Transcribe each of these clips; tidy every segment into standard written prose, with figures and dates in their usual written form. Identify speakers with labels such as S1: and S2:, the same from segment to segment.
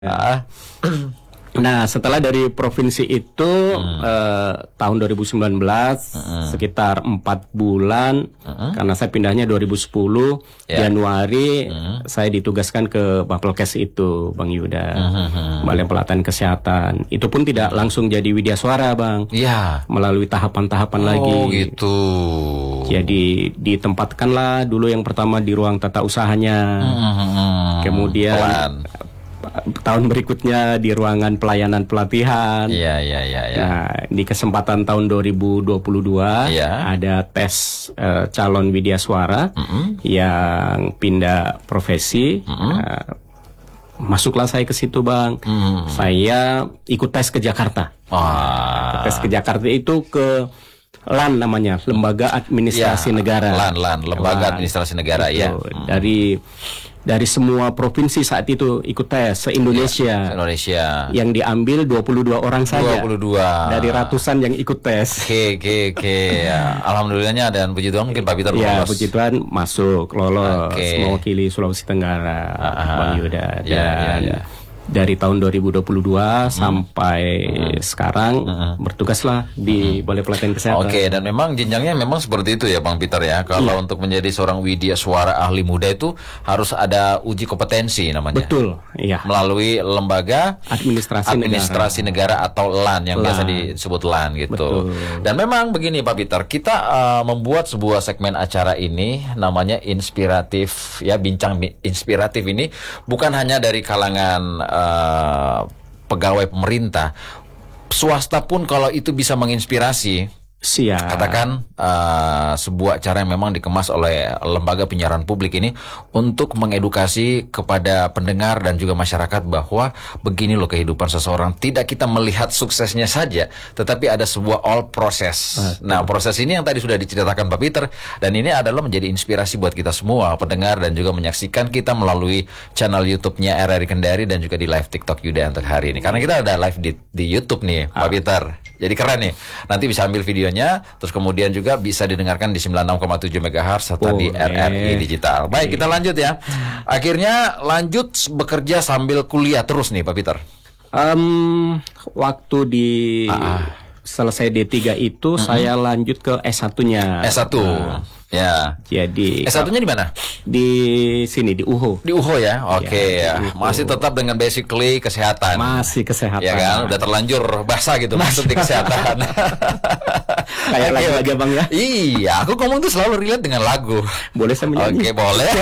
S1: Ah.
S2: Nah, setelah dari provinsi itu tahun 2019 sekitar 4 bulan karena saya pindahnya 2010 Januari saya ditugaskan ke Bapelkes itu, Bang Yuda, Balai Pelatihan Kesehatan. Itu pun tidak langsung jadi Widya Suara, Bang.
S1: Iya.
S2: Melalui tahapan-tahapan lagi.
S1: Oh, gitu.
S2: Jadi ditempatkanlah dulu yang pertama di ruang tata usahanya. Kemudian tahun berikutnya di ruangan pelayanan pelatihan.
S1: Iya.
S2: Nah, di kesempatan tahun 2022 ada tes calon Widya Suara yang pindah profesi. Masuklah saya ke situ, Bang. Saya ikut tes ke Jakarta. Tes ke Jakarta itu ke LAN namanya, Lembaga Administrasi Negara.
S1: LAN, Lembaga Administrasi Negara,
S2: itu. Dari semua provinsi saat itu ikut tes se-Indonesia.
S1: Indonesia.
S2: Yang diambil 22 orang saja.
S1: 22.
S2: Dari ratusan yang ikut tes.
S1: Oke. Ya. Alhamdulillahnya dan puji Tuhan mungkin Pak Peter lolos.
S2: Ya, puji Tuhan masuk, lolos, mewakili Sulawesi Tenggara, Bang Yuda. Dan dari tahun 2022 sampai sekarang bertugaslah di Balai Pelatihan Kesehatan.
S1: Oke, dan memang jenjangnya memang seperti itu ya, Bang Peter ya. Kalau untuk menjadi seorang Widya Suara ahli muda itu harus ada uji kompetensi namanya.
S2: Betul, iya.
S1: Melalui Lembaga
S2: Administrasi
S1: Negara atau LAN yang biasa disebut LAN gitu. Betul. Dan memang begini Pak Peter, kita membuat sebuah segmen acara ini namanya inspiratif ya, bincang inspiratif ini bukan hanya dari kalangan pegawai pemerintah, swasta pun kalau itu bisa menginspirasi. Katakan sebuah acara yang memang dikemas oleh lembaga penyiaran publik ini untuk mengedukasi kepada pendengar dan juga masyarakat bahwa begini loh kehidupan seseorang. Tidak kita melihat suksesnya saja, tetapi ada sebuah all proses. Nah, proses ini yang tadi sudah diceritakan Pak Peter, dan ini adalah menjadi inspirasi buat kita semua pendengar dan juga menyaksikan kita melalui channel YouTube-nya RRI Kendari dan juga di live TikTok Yuda untuk hari ini. Karena kita ada live di YouTube nih, Pak Peter. Jadi keren nih. Nanti bisa ambil videonya, terus kemudian juga bisa didengarkan di 96,7 MHz serta di RRI Digital. Baik, kita lanjut ya. Akhirnya lanjut bekerja sambil kuliah terus nih, Pak Peter.
S2: Waktu di selesai D3 itu saya lanjut ke S1-nya.
S1: S1. Ya.
S2: Jadi
S1: S1-nya di mana?
S2: Di sini di UHO.
S1: Di UHO ya. Oke ya. Masih tetap dengan basically kesehatan.
S2: Masih kesehatan.
S1: Ya kan, udah terlanjur basah gitu masuk di kesehatan.
S2: Kayak lagu aja, Bang ya.
S1: Iya, aku ngomong tuh selalu relate dengan lagu.
S2: Boleh saya menyanyi?
S1: Oke, boleh.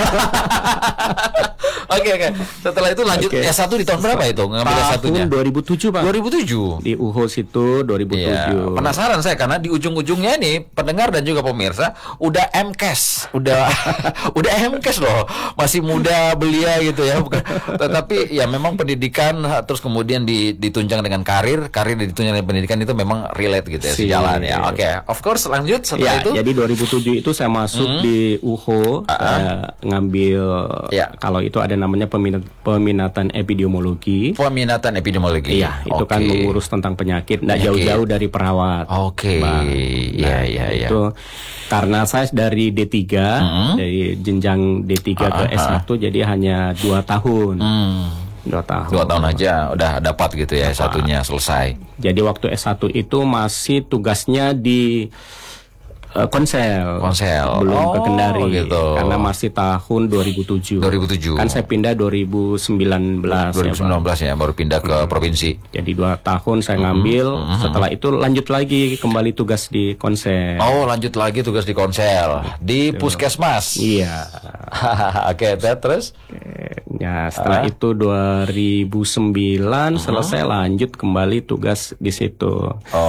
S1: Oke. Setelah itu lanjut S1 di tahun berapa itu? Ngambil S1-nya?
S2: Tahun 2007, Pak.
S1: 2007.
S2: Di UHO situ 2007.
S1: Ya, penasaran saya karena di ujung-ujungnya nih pendengar dan juga pemirsa udah MKes, udah MKes loh, masih muda belia gitu ya, bukan. Tetapi ya memang pendidikan terus kemudian ditunjang dengan karir ditunjang dengan pendidikan itu memang relate gitu ya, sejalan ya. Oke, of course lanjut setelah itu. Jadi
S2: 2007 itu saya masuk di UHO, saya ngambil kalau itu ada namanya peminatan epidemiologi.
S1: Peminatan epidemiologi.
S2: Iya, itu kan mengurus tentang penyakit, nggak jauh-jauh dari perawat. Iya. Itu karena saya dari D3, dari jenjang D3 ke S1, jadi hanya 2 tahun. 2
S1: tahun aja udah dapat gitu ya, S1-nya selesai.
S2: Jadi waktu S1 itu masih tugasnya di Konsel belum ke Kendari gitu. Karena masih tahun 2007 kan saya pindah 2019
S1: ya baru pindah ke provinsi.
S2: Jadi 2 tahun saya ngambil. Setelah itu lanjut lagi kembali tugas di Konsel.
S1: Lanjut lagi tugas di Konsel di Puskesmas.
S2: Iya.
S1: Oke, terus
S2: ya setelah itu 2009 selesai, lanjut kembali tugas di situ.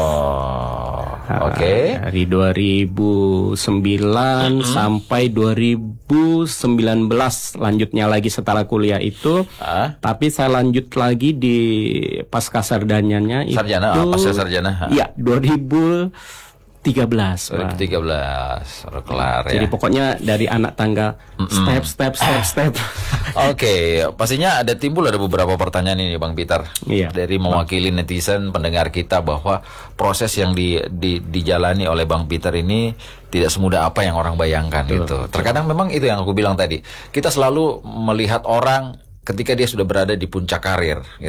S2: Dari 2009 sampai 2019 lanjutnya lagi setelah kuliah itu. Tapi saya lanjut lagi di pasca sarjananya itu.
S1: Pasca sarjana.
S2: Iya, 2013.
S1: 2013 baru kelar ya.
S2: Jadi pokoknya dari anak tangga step.
S1: Oke, pastinya ada beberapa pertanyaan ini Bang Peter.
S2: Iya.
S1: Dari mewakili netizen pendengar kita bahwa proses yang dijalani oleh Bang Peter ini tidak semudah apa yang orang bayangkan gitu. Terkadang memang itu yang aku bilang tadi. Kita selalu melihat orang ketika dia sudah berada di puncak karir.